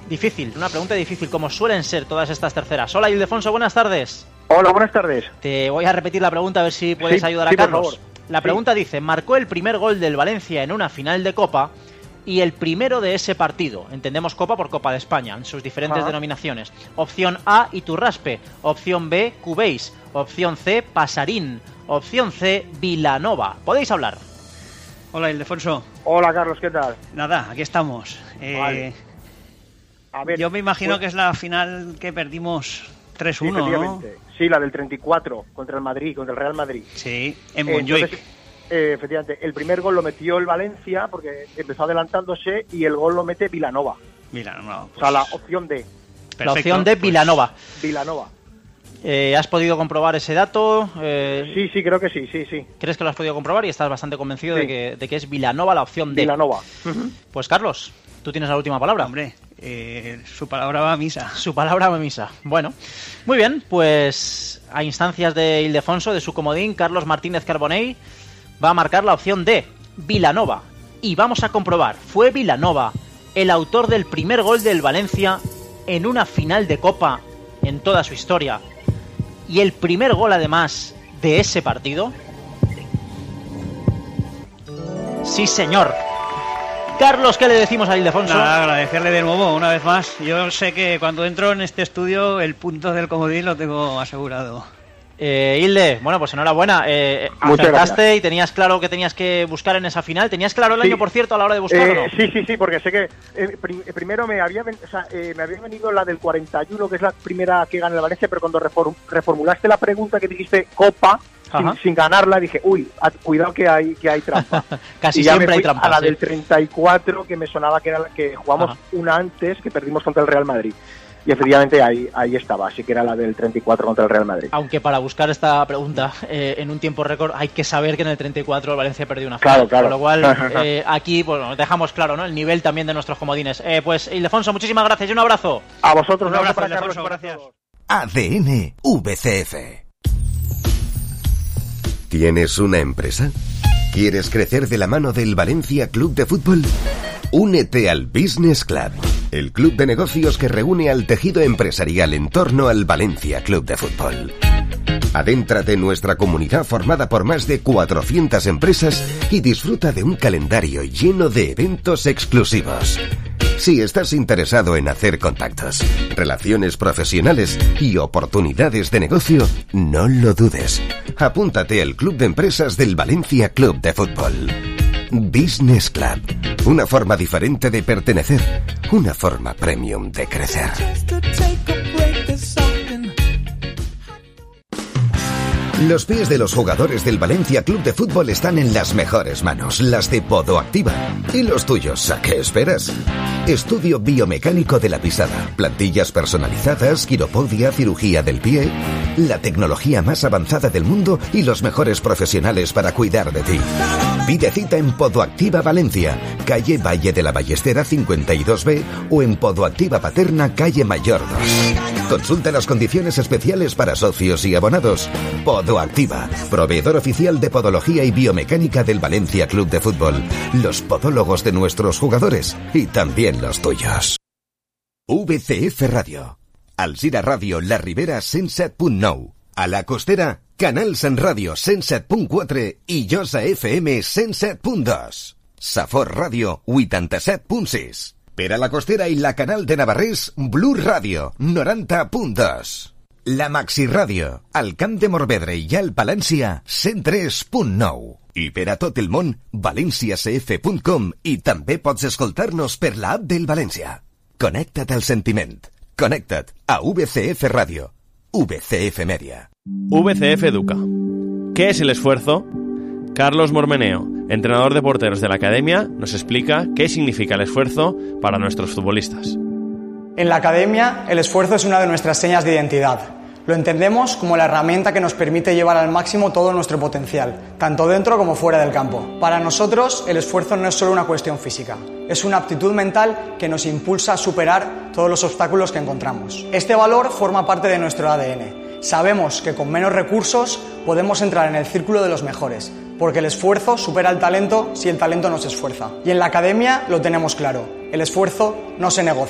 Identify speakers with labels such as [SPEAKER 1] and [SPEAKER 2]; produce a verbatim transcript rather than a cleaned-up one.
[SPEAKER 1] Difícil, una pregunta difícil, como suelen ser todas estas terceras. Hola, Ildefonso, buenas tardes.
[SPEAKER 2] Hola, buenas tardes.
[SPEAKER 1] Te voy a repetir la pregunta a ver si puedes
[SPEAKER 2] sí,
[SPEAKER 1] ayudar a
[SPEAKER 2] sí,
[SPEAKER 1] Carlos.
[SPEAKER 2] por favor.
[SPEAKER 1] La pregunta sí. dice, marcó el primer gol del Valencia en una final de Copa y el primero de ese partido. Entendemos Copa por Copa de España, en sus diferentes ah. denominaciones. Opción A, Iturraspe. Opción B, Cubéis. Opción C, Pasarín. Opción C, Vilanova. ¿Podéis hablar?
[SPEAKER 3] Hola, Ildefonso.
[SPEAKER 2] Hola, Carlos, ¿qué tal?
[SPEAKER 3] Nada, aquí estamos. Eh,
[SPEAKER 2] vale. A ver,
[SPEAKER 3] yo me imagino
[SPEAKER 2] pues,
[SPEAKER 3] que es la final que perdimos tres uno,
[SPEAKER 2] sí,
[SPEAKER 3] ¿no?
[SPEAKER 2] Sí, la del treinta y cuatro contra el Madrid, contra el Real Madrid.
[SPEAKER 3] Sí, en Montjuic.
[SPEAKER 2] Eh, eh, efectivamente, el primer gol lo metió el Valencia porque empezó adelantándose y el gol lo mete Vilanova.
[SPEAKER 3] Vilanova. Pues...
[SPEAKER 2] O sea, la opción D.
[SPEAKER 3] Perfecto,
[SPEAKER 1] la opción de
[SPEAKER 3] pues...
[SPEAKER 1] Vilanova.
[SPEAKER 2] Vilanova.
[SPEAKER 1] Eh, ¿Has podido comprobar ese dato? Eh,
[SPEAKER 2] sí, sí, creo que sí, sí, sí.
[SPEAKER 1] ¿Crees que lo has podido comprobar y estás bastante convencido
[SPEAKER 2] sí.
[SPEAKER 1] de, que, de que es Vilanova la opción D?
[SPEAKER 2] Vilanova.
[SPEAKER 1] Pues Carlos, tú tienes la última palabra.
[SPEAKER 3] Hombre, eh, su palabra va a misa.
[SPEAKER 1] Su palabra va a misa. Bueno, muy bien, pues a instancias de Ildefonso, de su comodín, Carlos Martínez Carbonell va a marcar la opción D, Vilanova. Y vamos a comprobar, ¿fue Vilanova el autor del primer gol del Valencia en una final de Copa en toda su historia? Y el primer gol, además, de ese partido. Sí, señor. Carlos, ¿qué le decimos a Ildefonso?
[SPEAKER 3] Nada, agradecerle de nuevo, una vez más. Yo sé que cuando entro en este estudio, el punto del comodín lo tengo asegurado.
[SPEAKER 1] Eh, Hilde, bueno, pues enhorabuena. Eh, acertaste y tenías claro que tenías que buscar en esa final. ¿Tenías claro el
[SPEAKER 2] sí.
[SPEAKER 1] año, por cierto, a la hora de buscarlo?
[SPEAKER 2] Eh, sí, sí, sí, porque sé que eh, prim- primero me había, ven- o sea, eh, me había venido la del cuarenta y uno, que es la primera que gana el Valencia, pero cuando reform- reformulaste la pregunta que dijiste Copa, sin, sin ganarla, dije, uy, a- cuidado que hay que hay trampa.
[SPEAKER 1] Casi
[SPEAKER 2] y ya
[SPEAKER 1] siempre
[SPEAKER 2] me fui
[SPEAKER 1] hay trampa.
[SPEAKER 2] a la
[SPEAKER 1] sí.
[SPEAKER 2] del treinta y cuatro, que me sonaba que era la que jugamos Ajá. una antes, que perdimos contra el Real Madrid. Y efectivamente ahí, ahí estaba, así que era la del treinta y cuatro contra el Real Madrid.
[SPEAKER 1] Aunque para buscar esta pregunta eh, en un tiempo récord hay que saber que en el treinta y cuatro el Valencia perdió una final.
[SPEAKER 2] Claro, claro.
[SPEAKER 1] Con lo cual eh, aquí bueno, dejamos claro, ¿no?, el nivel también de nuestros comodines. Eh, pues Ildefonso, muchísimas gracias y un abrazo.
[SPEAKER 2] A vosotros,
[SPEAKER 3] un abrazo,
[SPEAKER 2] para
[SPEAKER 3] Ildefonso,
[SPEAKER 2] Carlos,
[SPEAKER 3] gracias.
[SPEAKER 4] A D N V C F. ¿Tienes una empresa? ¿Quieres crecer de la mano del Valencia Club de Fútbol? Únete al Business Club, el club de negocios que reúne al tejido empresarial en torno al Valencia Club de Fútbol. Adéntrate en nuestra comunidad formada por más de cuatrocientas empresas y disfruta de un calendario lleno de eventos exclusivos. Si estás interesado en hacer contactos, relaciones profesionales y oportunidades de negocio, no lo dudes. Apúntate al Club de Empresas del Valencia Club de Fútbol. Business Club, una forma diferente de pertenecer, una forma premium de crecer. Los pies de los jugadores del Valencia Club de Fútbol están en las mejores manos, las de Podoactiva. ¿Y los tuyos, a qué esperas? Estudio biomecánico de la pisada, plantillas personalizadas, quiropodia, cirugía del pie, la tecnología más avanzada del mundo y los mejores profesionales para cuidar de ti. Pide cita en Podoactiva Valencia, calle Valle de la Ballestera cincuenta y dos B o en Podoactiva Paterna, calle Mayor dos. Consulta las condiciones especiales para socios y abonados. Podoactiva, proveedor oficial de podología y biomecánica del Valencia Club de Fútbol. Los podólogos de nuestros jugadores y también los tuyos. V C F Radio. Alzira Radio La Ribera cent set punt nou. A la Costera, Canal Sant Ràdio cent set punt quatre i Josa F M cent set punt dos. Safor Ràdio vuitanta-set punt sis. Per a la Costera i la Canal de Navarrés, Blue Ràdio noranta punt dos. La Maxi Ràdio, al Camp de Morvedre i al Palància, cent tres punt nou. I per a tot el món, valencia c f punt com i també pots escoltar-nos per l'app del València. Connecta't al sentiment. Connecta't a V C F Radio. V C F Media.
[SPEAKER 5] V C F Educa. ¿Qué es el esfuerzo? Carlos Mormeneo, entrenador de porteros de la Academia, nos explica qué significa el esfuerzo para nuestros futbolistas.
[SPEAKER 6] En la Academia, el esfuerzo es una de nuestras señas de identidad. Lo entendemos como la herramienta que nos permite llevar al máximo todo nuestro potencial, tanto dentro como fuera del campo. Para nosotros, el esfuerzo no es solo una cuestión física, es una aptitud mental que nos impulsa a superar todos los obstáculos que encontramos. Este valor forma parte de nuestro A D N. Sabemos que con menos recursos podemos entrar en el círculo de los mejores, porque el esfuerzo supera al talento si el talento no se esfuerza. Y en la Academia lo tenemos claro, el esfuerzo no se negocia.